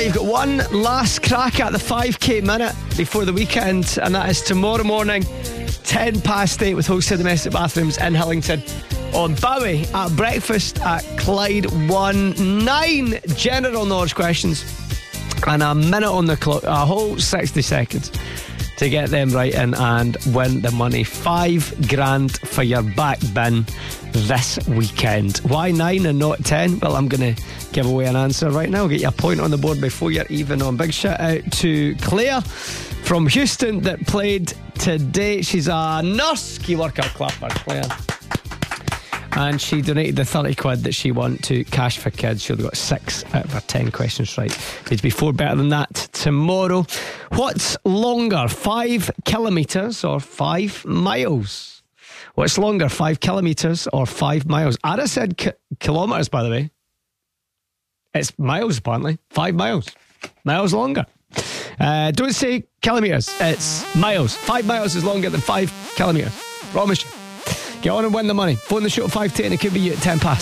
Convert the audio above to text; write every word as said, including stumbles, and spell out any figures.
Right, you've got one last crack at the five K minute before the weekend, and that is tomorrow morning, ten past eight, with Wholesale Domestic Bathrooms in Hillington. On Bowie at breakfast at Clyde one. Nine general knowledge questions and a minute on the clock, a whole sixty seconds to get them right in and win the money. Five grand for your back bin this weekend. Why nine and not ten? Well, I'm going to give away an answer right now. I'll get you a point on the board before you're even on. Big shout out to Claire from Houston that played today. She's a nurse. Key worker clapper, Claire. And she donated the thirty quid that she won to Cash for Kids. She only got six out of her ten questions right. Needs to be four better than that tomorrow. What's longer, five kilometres or five miles? What's longer, five kilometres or five miles? Ara said ki- kilometres, by the way. It's miles, apparently. Five miles. Miles longer. Uh, don't say kilometres. It's miles. Five miles is longer than five kilometres. Promise you. Get on and win the money. Phone the show at five ten. It could be you at ten past.